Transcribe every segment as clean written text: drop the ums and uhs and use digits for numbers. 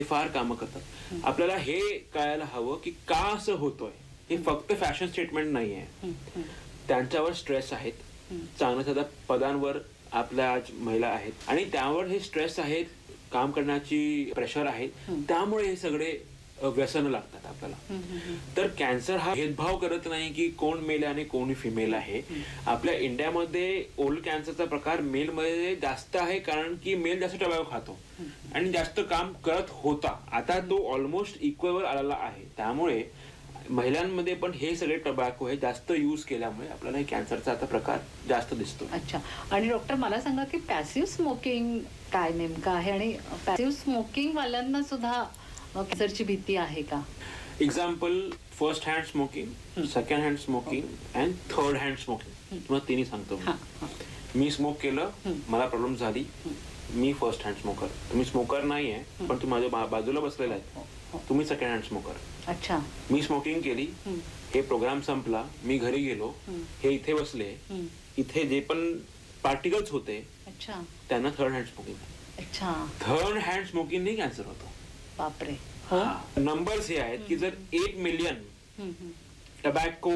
फार कामं करतात. आपल्याला हे कळायला हवं की का असं होतोय. हे फक्त फॅशन स्टेटमेंट नाहीये. त्यांच्यावर स्ट्रेस आहेत. चांगल्या साध्या पदांवर आपल्या आज महिला आहेत आणि त्यावर हे स्ट्रेस आहेत, काम करण्याची प्रेशर आहे. त्यामुळे हे सगळे व्यसन लागतात आपल्याला. तर कॅन्सर हा भेदभाव करत नाही की कोण मेल आणि कोण फिमेल आहे. आपल्या इंडियामध्ये ओरल कॅन्सरचा प्रकार मेल मध्ये जास्त आहे, कारण की मेल जास्त टबॅको खातो आणि जास्त काम करत होता. आता तो ऑलमोस्ट इक्वल आलेला आहे. त्यामुळे महिलांमध्ये पण हे सगळे टबॅको हे जास्त यूज केल्यामुळे आपल्याला हे कॅन्सरचा आता प्रकार जास्त दिसतो. अच्छा. आणि डॉक्टर मला सांगा की पॅसिव्ह स्मोकिंग काय नेमकं आहे आणि पॅसिव्ह स्मोकिंग वाल्यांना सुद्धा कॅन्सरची भीती आहे का? Example, first hand smoking, second hand smoking and third hand smoking. तुम्हाला तिन्ही सांगतो. मी स्मोक केलं, मला प्रॉब्लेम झाली, मी फर्स्ट हँड स्मोकर. तुम्ही स्मोकर नाहीये पण तुम्ही माझ्या बाजूला बसलेला आहे, तुम्ही सेकंड हँड स्मोकर. अच्छा. मी स्मोकिंग केली, हे प्रोग्राम संपला, मी घरी गेलो, हे इथे बसले, इथे जे पण पार्टिकल्स होते त्यांना थर्ड हँड स्मोकिंग. अच्छा. थर्ड हँड स्मोकिंग नाही कॅन्सर होतो. बापरे. नंबर्स हे आहेत की जर 1 मिलियन टबॅको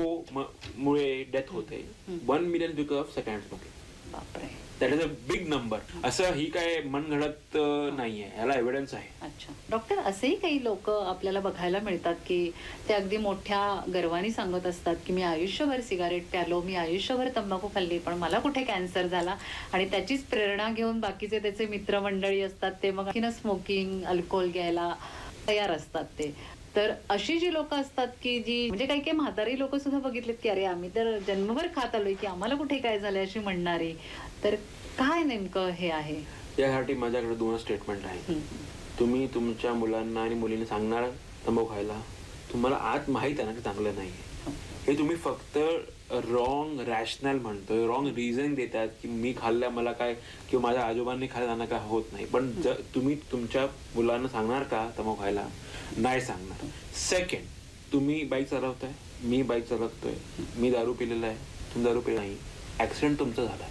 मुळे डेथ होते, 1 million because of second hand smoking. बापरे. That is a big number. असं ही काय मनगढत नाहीये, याला एव्हिडन्स आहे. अच्छा. डॉक्टर, असेही काही लोक आपल्याला बघायला मिळतात की ते अगदी मोठ्या गर्वाने सांगत असतात की मी आयुष्यभर सिगारेट प्यालो, मी आयुष्यभर तंबाखू खाल्ली, पण मला कुठे कॅन्सर झाला. आणि त्याचीच प्रेरणा घेऊन बाकीचे त्याचे मित्रमंडळी असतात ते मग स्मोकिंग, अल्कोहोल घ्यायला तयार असतात ते. तर अशी जी लोक असतात की जी म्हणजे काही काही म्हातारी लोक सुद्धा बघितलेत की अरे आम्ही तर जन्मभर खात आलोय की आम्हाला कुठे काय झालंय अशी म्हणणारी. तर काय नेमकं हे आहे? यासाठी माझ्याकडे 2 स्टेटमेंट आहेत. तुम्ही तुमच्या मुलांना आणि मुलींना सांगणार तंबाखू खायला, तुम्हाला आत माहित आहे ना की चांगलं नाही. हे तुम्ही फक्त रॉंग रॅशनल म्हणतोय, रॉंग रिझन देतात की मी खाल्ल्या मला काय, किंवा माझ्या आजोबांनी खाल्लं त्यांना काय होत नाही. पण जर तुम्ही तुमच्या मुलांना सांगणार का तंबाखू खायला? नाही सांगणार. सेकंड, तुम्ही बाईक चालवताय, मी बाईक चालवतोय, मी दारू पिलेला आहे, तुम्ही दारू पिला नाही, ऍक्सिडेंट तुमचा झाला,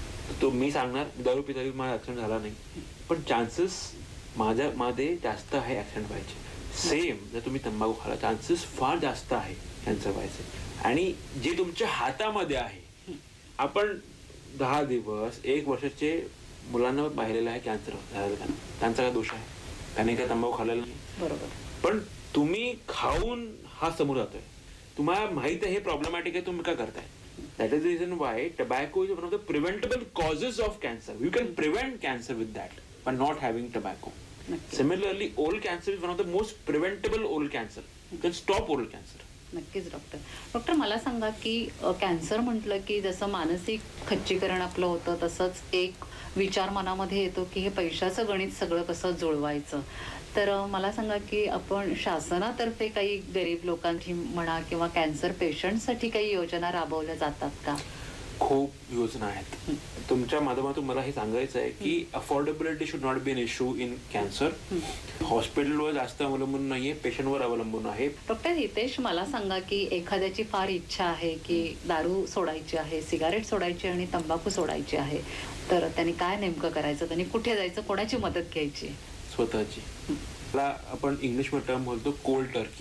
तो मी सांगणार दारू पिता माझा ऍक्सिडेंट झाला नाही, पण चान्सेस माझ्यामध्ये जास्त आहे ऍक्सिडेंट व्हायचे. सेम जर तुम्ही तंबाखू खाला, चान्सेस फार जास्त आहे कॅन्सर व्हायचे. आणि जे तुमच्या हातामध्ये आहे, आपण 10 दिवस 1 वर्षाचे मुलांना पाहिलेलं आहे कॅन्सर झालेला, त्यांचा काय दोष आहे? त्याने काय तंबाखू खाल्लेला नाही. बरोबर. पण तुम्ही खाऊन हा समोर जातोय, तुम्हाला माहित आहे हे प्रॉब्लेमॅटिक आहे, तुम्ही काय करताय? That is the reason why tobacco is one of the preventable causes of cancer. You can prevent cancer with that by not having tobacco. Similarly, oral cancer is one of the most preventable oral cancer. You can stop oral cancer. नक्कीच doctor. Doctor, मला सांगा की cancer म्हटलं की जसं मानसिक खच्चीकरण आपलं होतं, तसंच एक विचार मनामध्ये येतो की हे पैशाचं गणित सगळं कसं जुळवायचं. तर मला सांगा की आपण शासनातर्फे काही गरीब लोकांची म्हणा किंवा कॅन्सर पेशंटसाठी काही योजना राबवल्या जातात का? खूप योजना आहेत. तुमच्या माध्यमातून मला हे सांगायचं आहे की affordability should not be an issue in cancer. हॉस्पिटलवर जास्त अवलंबून नाहीये, पेशंटवर अवलंबून आहे. डॉक्टर हितेश, मला सांगा की एखाद्याची फार इच्छा आहे की दारू सोडायची आहे, सिगारेट सोडायची आणि तंबाखू सोडायची आहे, तर त्यांनी काय नेमकं करायचं? त्यांनी कुठे जायचं? कोणाची मदत घ्यायची? स्वतःची. त्याला आपण इंग्लिश मध्ये टर्म बोलतो कोल्ड टर्की.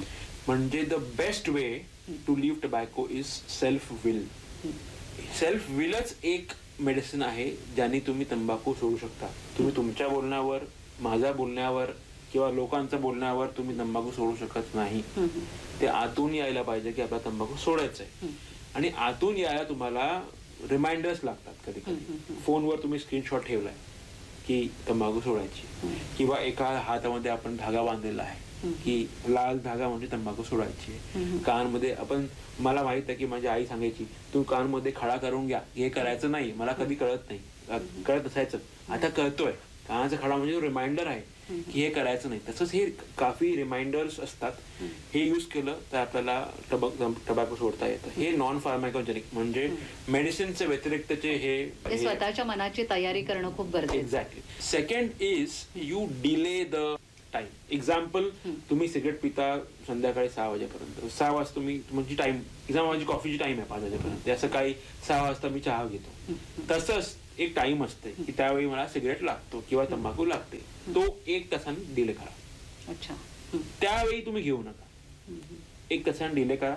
म्हणजे the best way to leave tobacco is self will. Self विलच एक मेडिसिन आहे ज्याने तुम्ही तंबाखू सोडू शकता. तुम्ही तुमच्या बोलण्यावर, माझ्या बोलण्यावर किंवा लोकांच्या बोलण्यावर तुम्ही तंबाखू सोडू शकत नाही. ते आतून यायला पाहिजे की आपला तंबाखू सोडायचा आहे. आणि आतून यायला तुम्हाला रिमाइंडर्स लागतात. कधी कधी फोनवर तुम्ही स्क्रीनशॉट ठेवलाय की तंबाखू सोडायची, किंवा एका हातामध्ये आपण धागा बांधलेला आहे की लाल धागा म्हणजे तंबाखू सोडायची. कानमध्ये आपण, मला माहित आहे की माझी आई सांगायची तू कानमध्ये खडा करून घ्या, हे करायचं नाही. मला कधी कळत नाही, कळत असायचं, आता कळतोय. कानाचा खडा म्हणजे रिमाइंडर आहे की हे करायचं नाही. तसंच हे काफी रिमाइंडर्स असतात. हे युज केलं तर आपल्याला टबॅको सोडता येतं. हे नॉन फार्माकोजेनिक म्हणजे मेडिसिनच्या व्यतिरिक्तचे हे स्वतःच्या मनाची तयारी करणं खूप गरजेचं. Exactly. Second is you delay the time. Example, तुम्ही सिगरेट पिता संध्याकाळी 6 वाजेपर्यंत, 6 वाजता तुम्ही तुमची टाइम, एक्झाम्पल माझी कॉफीची टाइम आहे 5 वाजेपर्यंत, सकाळी 6 वाजता मी चहा घेतो. तसंच एक टाइम असते की त्यावेळी मला सिगरेट लागतो किंवा तंबाखू लागते, तो 1 तासाने डिले करा. अच्छा. त्यावेळी तुम्ही घेऊ नका. 1 तासाने डिले करा.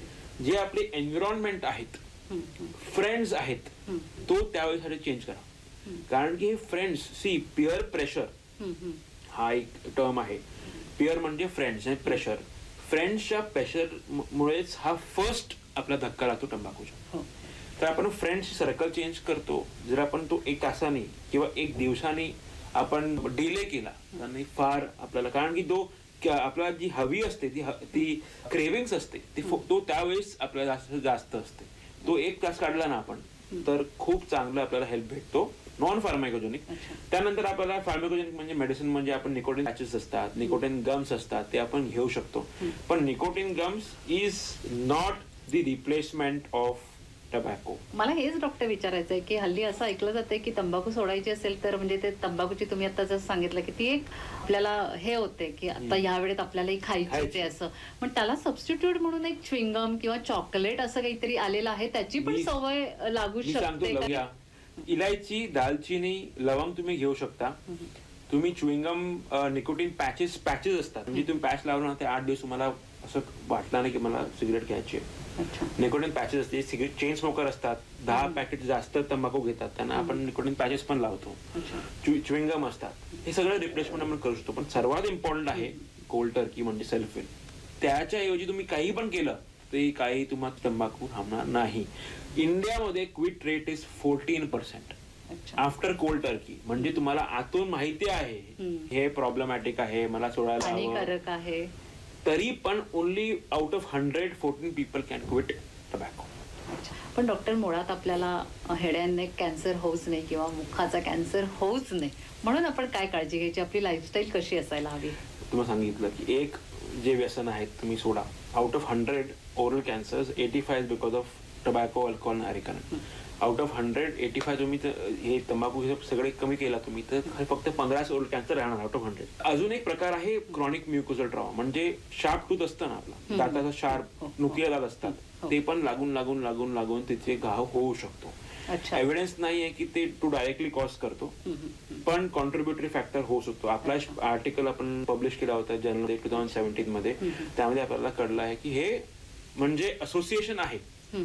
जे आपले एन्व्हायरमेंट आहेत, फ्रेंड्स आहेत, तो त्यावेळीसाठी चेंज करा. कारण की हे फ्रेंड्स, सी पिअर प्रेशर हा एक टर्म आहे. पिअर म्हणजे फ्रेंड्स आणि प्रेशर. फ्रेंड्सच्या प्रेशर मुळेच हा फर्स्ट आपला धक्का लागतो तंबाखूचा. तर आपण फ्रेंड्स सर्कल चेंज करतो. जर आपण तो 1 तासाने किंवा 1 दिवसाने आपण डिले केला आणि फार आपल्याला, कारण की तो आपला जी हवी असते ती क्रेविंग्स असते तो त्यावेळेस आपल्याला जास्त असते. तो 1 तास काढला ना आपण तर खूप चांगलं आपल्याला हेल्प भेटतो. नॉन फार्माकोजेनिक. त्यानंतर आपल्याला फार्माकोजेनिक म्हणजे मेडिसिन म्हणजे आपण निकोटीन पॅचेस असतात, निकोटीन गम्स असतात, ते आपण घेऊ शकतो. पण nicotine gums is not the replacement of tobacco. मला हेच डॉक्टर विचारायचं आहे की हल्ली असं ऐकलं जातंय की तंबाखू सोडायची असेल तर म्हणजे ते तंबाखूची तुम्ही आता जसं सांगितलं की ती एक आपल्याला हे होते की आता या वेळेत आपल्याला खायची असं, पण त्याला सबस्टिट्यूट म्हणून एक च्युइंगम किंवा चॉकलेट असं काहीतरी आलेलं आहे, त्याची पण सवय लागू शकते. इलायची, दालचिनी, लवंग तुम्ही घेऊ शकता. तुम्ही च्युइंगम, निकोटीन पॅचेस असतात, म्हणजे तुम्ही पॅच लावला ना ते 8 दिवस तुम्हाला असं वाटलं नाही की मला सिगरेट घ्यायची आहे. निकोटीन पॅचेस असते. सिगरेट चेन स्मोकर असतात, 10 पॅकेट जास्त तंबाखू घेतात, त्यांना आपण निकोटीन पॅचेस पण लावतो. च्युइंगम असतात. हे सगळं रिप्लेसमेंट आपण करू शकतो. पण सर्वात इम्पॉर्टंट आहे कोल्ड टर्की म्हणजे सेल्फ विल. त्याच्याऐवजी तुम्ही काही पण केलं तरी काही तुम्हाला तंबाखू थांबणार नाही. इंडियामध्ये quit rate is 14% after cold Turkey. म्हणजे तुम्हाला आतून माहिती आहे हे प्रॉब्लेमॅटिक आहे, मला सोडायला हानिकारक आहे, तरी पण only out of 100 14 people can quit tobacco. पण डॉक्टर मुळात आपल्याला हेड अँड नेक कॅन्सर होऊच नाही किंवा मुखाचा कॅन्सर होऊच नाही म्हणून आपण काय काळजी घ्यायची, आपली लाईफस्टाईल कशी असायला हवी? तुम्हाला सांगितलं की एक जे व्यसन आहेत तुम्ही सोडा. Out of 100 oral cancers 85 because of tobacco, alcohol, अरेकन. Out of 100 85 तुम्ही हे तंबाखू सगळे कमी केला तुम्ही तर फक्त 15 ओरल कॅन्सर राहणार आउट ऑफ 100. अजून एक प्रकार आहे क्रॉनिक म्युकोझल ट्रॉमा, म्हणजे शार्प टूथ असतं ना आपला दाताचा शार्प नुकीला दात असतात, ते पण लागून तिथे घाव होऊ शकतो. एव्हिडन्स नाही आहे की ते टू डायरेक्टली कॉज करतो, पण कॉन्ट्रीब्युटरी फॅक्टर होऊ शकतो. आपला आर्टिकल आपण पब्लिश केला होता जर्नल 2017 मध्ये, त्यामध्ये आपल्याला कळलं आहे की हे म्हणजे असोसिएशन आहे,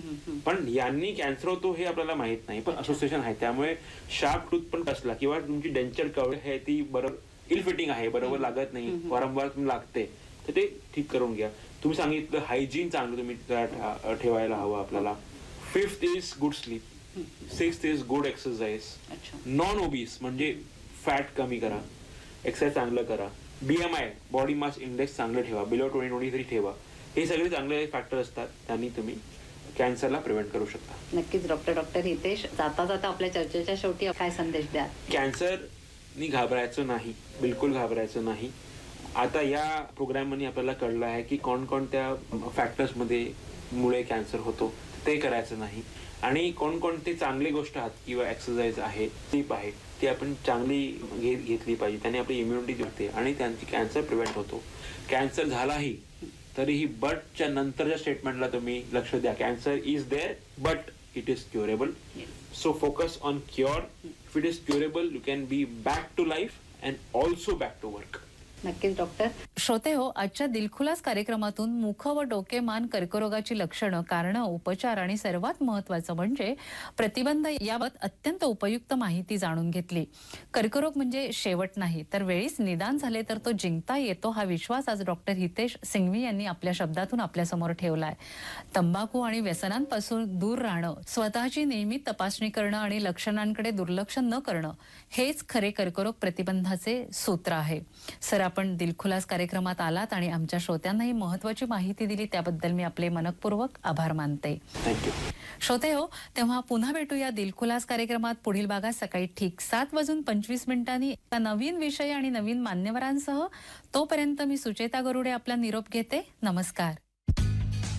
पण यांनी कॅन्सर होतो हे आपल्याला माहित नाही, पण असोसिएशन आहे. त्यामुळे शार्प टूथ पण कसला किंवा तुमची डेंचर कवळ आहे ती बरोबर इल फिटिंग आहे, बरोबर लागत नाही, वारंवार तुम्ही लागते, तर ते ठीक करून घ्या. तुम्ही सांगितलं हायजीन चांगलं तुम्ही ठेवायला हवं आपल्याला. 5th is good sleep. 6th is good exercise. Non obese म्हणजे फॅट कमी करा, एक्सरसाइज चांगलं करा. BMI बॉडी मास इंडेक्स चांगलं ठेवा, बिलो 20-23 ठेवा. हे सगळे चांगले फॅक्टर असतात, त्यांनी तुम्ही कॅन्सरला प्रिव्हेंट करू शकता. नक्कीच डॉक्टर हितेश, जाता आपल्या चर्चेच्या शेवटी काय संदेश द्या? कॅन्सरनी घाबरायचं नाही, बिलकुल घाबरायचं नाही. आता या प्रोग्राम मध्ये आपल्याला कळलं आहे की कोणकोणत्या फॅक्टर्स मध्ये मुळे कॅन्सर होतो, ते करायचं नाही. आणि कोणकोणते चांगली गोष्ट आहेत किंवा एक्सरसाइज आहे, स्लीप आहे, ती आपण चांगली घेतली पाहिजे. त्याने आपली इम्युनिटी वाढते आणि त्यांची कॅन्सर प्रिव्हेंट होतो. कॅन्सर झालाही तरीही बटच्या नंतरच्या स्टेटमेंटला तुम्ही लक्ष द्या. Cancer is there but it is curable. So focus on cure. If it is curable you can be back to life and also back to work. नक्कीच डॉक्टर. श्रोते हो, आजच्या दिलखुलास कार्यक्रमातून मुख व डोके मान कर्करोगाची लक्षणं, कारणं, उपचार आणि सर्वात महत्त्वाचं म्हणजे प्रतिबंध याबाबत अत्यंत उपयुक्त माहिती जाणून घेतली. कर्करोग म्हणजे शेवट नाही, तर वेळीच निदान झाले तर तो जिंकता येतो, हा विश्वास आज डॉक्टर हितेश सिंघवी यांनी आपल्या शब्दातून आपल्यासमोर ठेवलाय. तंबाखू आणि व्यसनांपासून दूर राहणं, स्वतःची नियमित तपासणी करणं आणि लक्षणांकडे दुर्लक्ष न करणं हेच खरे कर्करोग प्रतिबंधाचे सूत्र आहे. सर, आपण दिलखुलास कार्यक्रमात आलात आणि आमच्या श्रोत्यांनाही महत्त्वाची माहिती दिली, त्याबद्दल मी आपले मनपूर्वक आभार मानते. श्रोते हो, तेव्हा पुन्हा भेटूया दिलखुलास कार्यक्रमात पुढील भागात सकाळी ठीक 7:25 एका नवीन विषय आणि नवीन मान्यवरांसह. तोपर्यंत मी सुचेता गरुडे आपला निरोप घेते. नमस्कार.